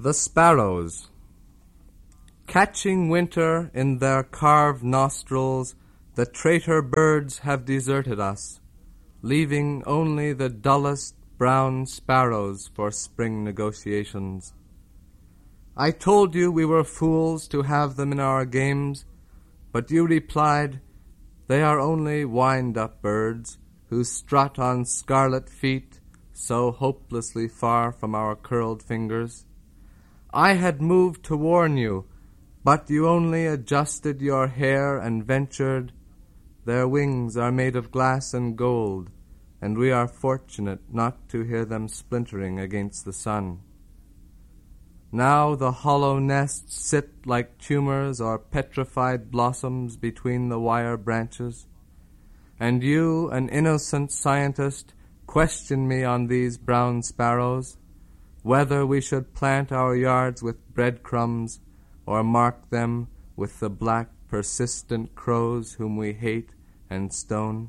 The sparrows, catching winter in their carved nostrils, the traitor birds have deserted us, leaving only the dullest brown sparrows for spring negotiations. I told you we were fools to have them in our games, but you replied, they are only wind-up birds who strut on scarlet feet so hopelessly far from our curled fingers. I had moved to warn you, but you only adjusted your hair and ventured, their wings are made of glass and gold, and we are fortunate not to hear them splintering against the sun. Now the hollow nests sit like tumors or petrified blossoms between the wire branches, and you, an innocent scientist, question me on these brown sparrows, whether we should plant our yards with breadcrumbs or mark them with the black, persistent crows whom we hate and stone.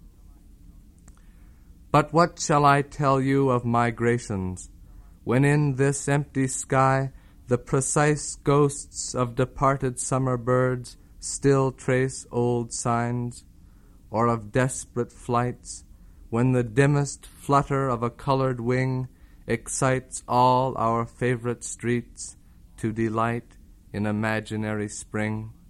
But what shall I tell you of migrations, when in this empty sky the precise ghosts of departed summer birds still trace old signs, or of desperate flights, when the dimmest flutter of a colored wing excites all our favorite streets to delight in imaginary spring?